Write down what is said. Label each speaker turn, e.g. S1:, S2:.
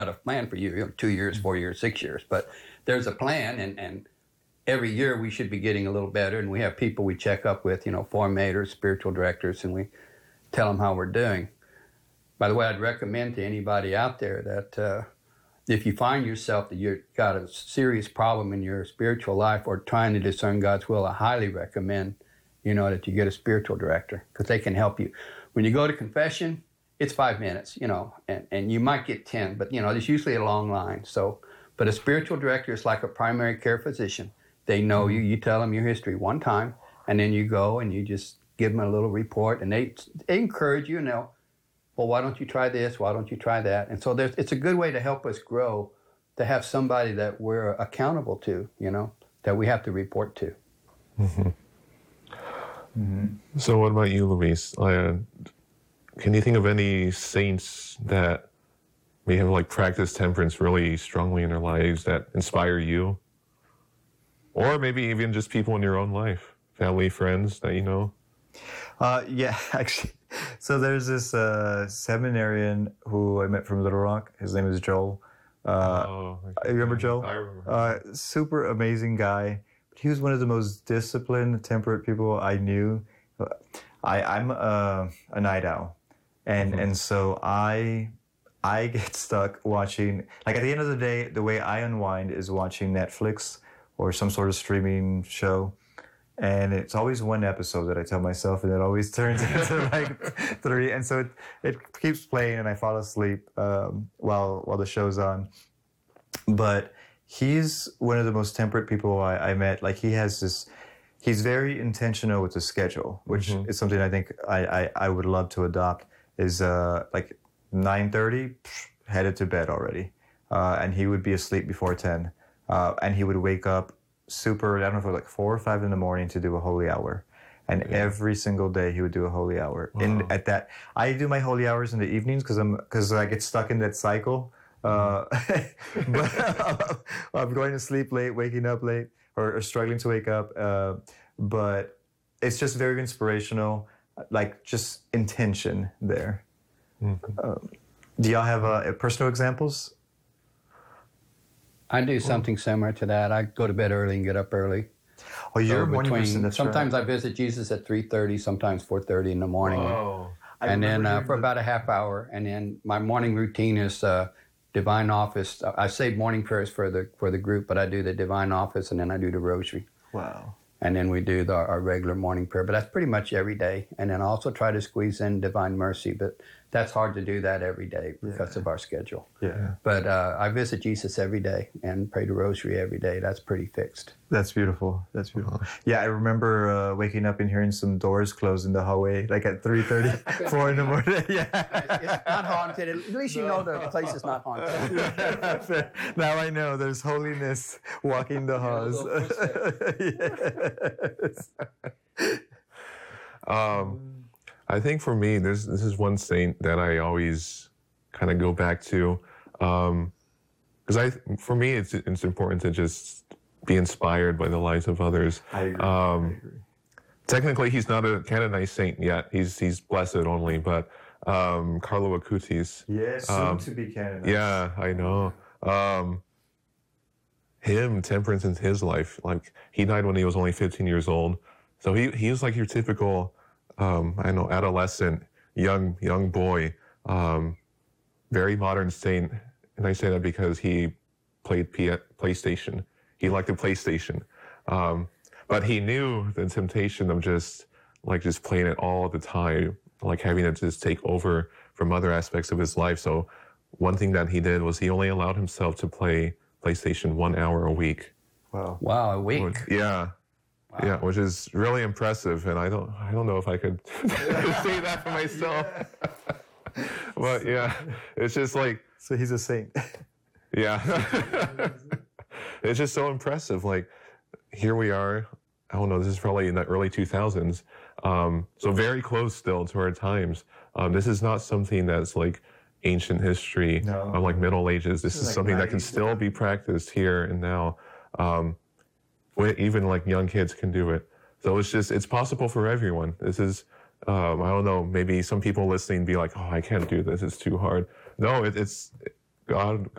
S1: a plan for you, 2 years, 4 years, 6 years, but there's a plan, and every year we should be getting a little better, and we have people we check up with, formators, spiritual directors, and we tell them how we're doing. By the way, I'd recommend to anybody out there that if you find yourself that you've got a serious problem in your spiritual life or trying to discern God's will, I highly recommend, that you get a spiritual director, because they can help you. When you go to confession, it's 5 minutes, and you might get 10, but, there's usually a long line. But a spiritual director is like a primary care physician. They know you tell them your history one time, and then you go and you just give them a little report, and they encourage you, and they'll, well, why don't you try this? Why don't you try that? And so it's a good way to help us grow, to have somebody that we're accountable to, that we have to report to.
S2: Mm-hmm. Mm-hmm. So what about you, Luis? Can you think of any saints that may have practiced temperance really strongly in their lives that inspire you? Or maybe even just people in your own life, family, friends that you know?
S3: Yeah, actually. So there's this seminarian who I met from Little Rock. His name is Joel. You remember Joel?
S2: I remember.
S3: Super amazing guy. He was one of the most disciplined, temperate people I knew. I'm a night owl. And so I get stuck watching, at the end of the day, the way I unwind is watching Netflix or some sort of streaming show. And it's always one episode that I tell myself, and it always turns into 3. And so it keeps playing, and I fall asleep while the show's on. But he's one of the most temperate people I met. He's very intentional with the schedule, which is something I think I would love to adopt. Is 9:30, headed to bed already, and he would be asleep before 10, and he would wake up super, I don't know if it was 4 or 5 in the morning to do a holy hour, and every single day he would do a holy hour. Wow. And at that, I do my holy hours in the evenings because I get stuck in that cycle. But I'm going to sleep late, waking up late, or struggling to wake up. But it's just very inspirational, just intention there. Mm-hmm. Do y'all have personal examples?
S1: I do something similar to that. I go to bed early and get up early.
S3: Oh, you're a morning person. That's
S1: sometimes
S3: right.
S1: I visit Jesus at 3:30, sometimes 4:30 in the morning.
S3: Oh.
S1: And then for about a half hour, and then my morning routine is divine office. I say morning prayers for the group, but I do the divine office, and then I do the rosary.
S3: Wow.
S1: And then we do our regular morning prayer, but that's pretty much every day. And then I also try to squeeze in divine mercy, but that's hard to do that every day because of our schedule.
S3: Yeah.
S1: But I visit Jesus every day and pray the rosary every day. That's pretty fixed.
S3: That's beautiful. That's beautiful. Yeah, I remember waking up and hearing some doors close in the hallway, at 3:30, 4 in the morning. Yeah.
S1: It's not haunted. At least you know the place is not haunted.
S3: Now I know there's holiness walking the halls.
S2: Yes. I think for me, this is one saint that I always kind of go back to, because for me it's important to just be inspired by the lives of others.
S3: I agree.
S2: Technically, he's not a canonized saint yet. He's blessed only, but Carlo Acutis.
S3: Yes, soon to be canonized.
S2: Yeah, I know. Temperance in his life, he died when he was only 15 years old. So he was like your typical, adolescent, young boy, very modern saint. And I say that because he played PlayStation. He liked the PlayStation. But he knew the temptation of just playing it all the time, having it just take over from other aspects of his life. So one thing that he did was he only allowed himself to play PlayStation 1 hour a week.
S1: Wow, a week.
S2: Yeah. Wow. Yeah, which is really impressive, and I don't know if I could say that for myself. But yeah, it's just
S3: So he's a saint.
S2: Yeah. It's just so impressive. Here we are. I don't know, this is probably in the early 2000s. So very close still to our times. This is not something that's ancient history of Middle Ages. This is something that can still be practiced here and now. Even young kids can do it. So it's possible for everyone. This is, I don't know, maybe some people listening be like, oh, I can't do this, it's too hard. No, it's God